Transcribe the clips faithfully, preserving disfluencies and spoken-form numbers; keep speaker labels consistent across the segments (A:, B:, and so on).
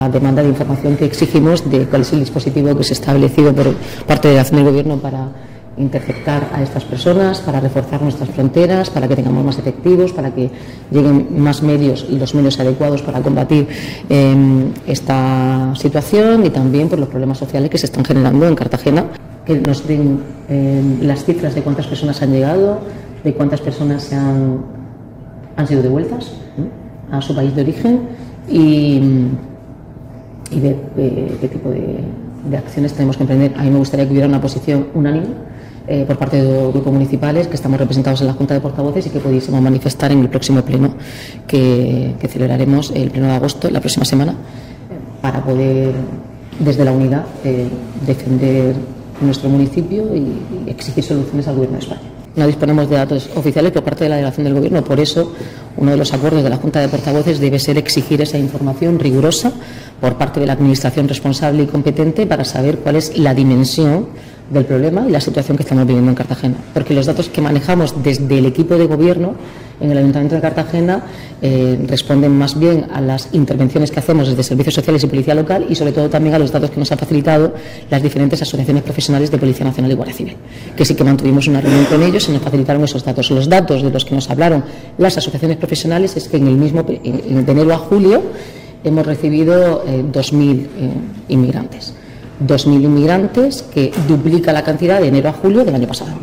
A: La demanda de información que exigimos de cuál es el dispositivo que se ha establecido por parte de la acción del Gobierno para interceptar a estas personas, para reforzar nuestras fronteras, para que tengamos más efectivos, para que lleguen más medios y los medios adecuados para combatir eh, esta situación, y también por los problemas sociales que se están generando en Cartagena. Que nos den eh, las cifras de cuántas personas han llegado, de cuántas personas se han, han sido devueltas ¿no? a su país de origen, y y ver eh, qué tipo de, de acciones tenemos que emprender. A mí me gustaría que hubiera una posición unánime eh, por parte de los grupos municipales que estamos representados en la Junta de Portavoces y que pudiésemos manifestar en el próximo pleno que, que celebraremos el pleno de agosto, la próxima semana, para poder, desde la unidad, eh, defender nuestro municipio y, y exigir soluciones al Gobierno de España. No disponemos de datos oficiales por parte de la delegación del Gobierno, por eso uno de los acuerdos de la Junta de Portavoces debe ser exigir esa información rigurosa por parte de la Administración responsable y competente para saber cuál es la dimensión del problema y la situación que estamos viviendo en Cartagena. Porque los datos que manejamos desde el equipo de Gobierno en el Ayuntamiento de Cartagena eh, responden más bien a las intervenciones que hacemos desde Servicios Sociales y Policía Local, y sobre todo también a los datos que nos han facilitado las diferentes asociaciones profesionales de Policía Nacional y Guardia Civil, que sí que mantuvimos una reunión con ellos y nos facilitaron esos datos. Los datos de los que nos hablaron las asociaciones profesionales es que en el mismo en, de enero a julio hemos recibido eh, dos mil eh, inmigrantes. dos mil inmigrantes, que duplica la cantidad de enero a julio del año pasado.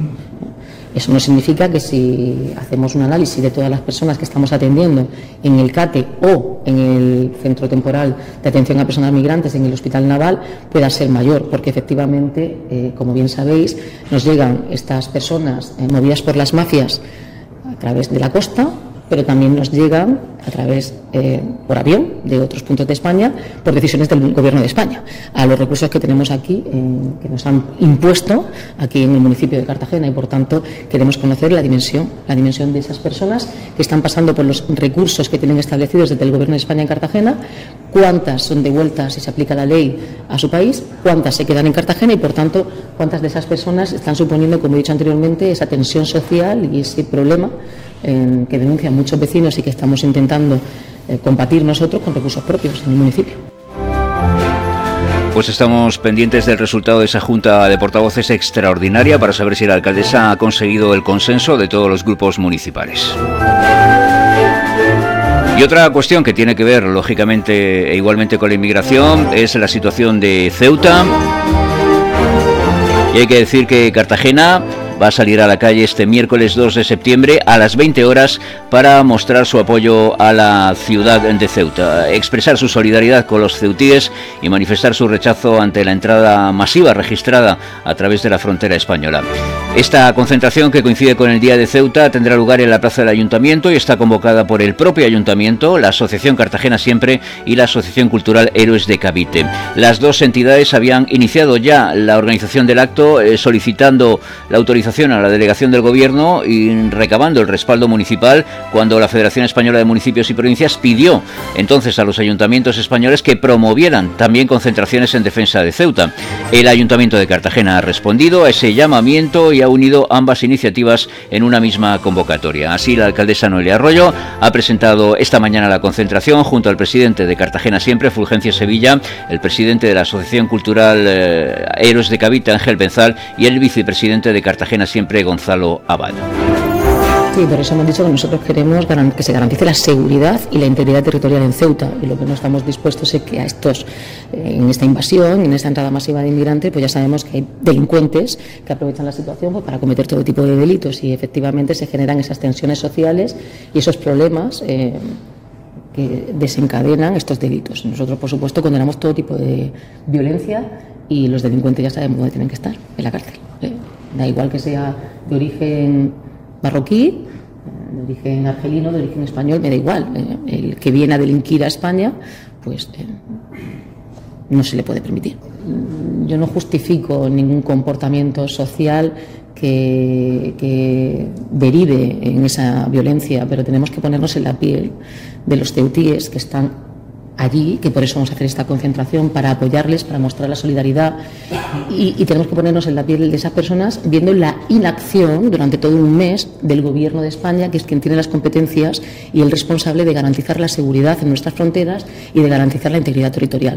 A: Eso no significa que si hacemos un análisis de todas las personas que estamos atendiendo en el CATE o en el Centro Temporal de Atención a Personas Migrantes en el Hospital Naval pueda ser mayor, porque efectivamente, eh, como bien sabéis, nos llegan estas personas eh, movidas por las mafias a través de la costa, pero también nos llegan a través, eh, por avión, de otros puntos de España, por decisiones del Gobierno de España, a los recursos que tenemos aquí, eh, que nos han impuesto aquí en el municipio de Cartagena, y por tanto queremos conocer la dimensión, la dimensión de esas personas que están pasando por los recursos que tienen establecidos desde el Gobierno de España en Cartagena, cuántas son devueltas si se aplica la ley a su país, cuántas se quedan en Cartagena, y por tanto cuántas de esas personas están suponiendo, como he dicho anteriormente, esa tensión social y ese problema eh, que denuncian muchos vecinos y que estamos intentando eh, combatir nosotros con recursos propios en el municipio.
B: Pues estamos pendientes del resultado de esa Junta de Portavoces extraordinaria para saber si la alcaldesa ha conseguido el consenso de todos los grupos municipales. Y otra cuestión que tiene que ver, lógicamente e igualmente con la inmigración, es la situación de Ceuta. Y hay que decir que Cartagena va a salir a la calle este miércoles dos de septiembre a las veinte horas para mostrar su apoyo a la ciudad de Ceuta, expresar su solidaridad con los ceutíes y manifestar su rechazo ante la entrada masiva registrada a través de la frontera española. Esta concentración, que coincide con el Día de Ceuta, tendrá lugar en la plaza del Ayuntamiento y está convocada por el propio Ayuntamiento, la Asociación Cartagena Siempre y la Asociación Cultural Héroes de Cavite. Las dos entidades habían iniciado ya la organización del acto, eh, solicitando la autorización a la delegación del Gobierno y recabando el respaldo municipal cuando la Federación Española de Municipios y Provincias pidió entonces a los ayuntamientos españoles que promovieran también concentraciones en defensa de Ceuta. El Ayuntamiento de Cartagena ha respondido a ese llamamiento y ha unido ambas iniciativas en una misma convocatoria. Así, la alcaldesa Noelia Arroyo ha presentado esta mañana la concentración junto al presidente de Cartagena Siempre, Fulgencio Sevilla, el presidente de la Asociación Cultural eh, Héroes de Cavite, Ángel Benzal, y el vicepresidente de Cartagena Siempre, Gonzalo Abad.
A: Sí, por eso hemos dicho que nosotros queremos que se garantice la seguridad y la integridad territorial en Ceuta, y lo que no estamos dispuestos es que a estos, en esta invasión, en esta entrada masiva de inmigrantes, pues ya sabemos que hay delincuentes que aprovechan la situación pues, para cometer todo tipo de delitos, y efectivamente se generan esas tensiones sociales y esos problemas eh, que desencadenan estos delitos. Nosotros, por supuesto, condenamos todo tipo de violencia, y los delincuentes ya sabemos dónde tienen que estar, en la cárcel. ¿eh? Da igual que sea de origen marroquí, de origen argelino, de origen español, me da igual. El que viene a delinquir a España, pues eh, no se le puede permitir. Yo no justifico ningún comportamiento social que, que derive en esa violencia, pero tenemos que ponernos en la piel de los ceutíes que están allí, que por eso vamos a hacer esta concentración, para apoyarles, para mostrar la solidaridad, y, y tenemos que ponernos en la piel de esas personas viendo la inacción durante todo un mes del Gobierno de España, que es quien tiene las competencias y el responsable de garantizar la seguridad en nuestras fronteras y de garantizar la integridad territorial.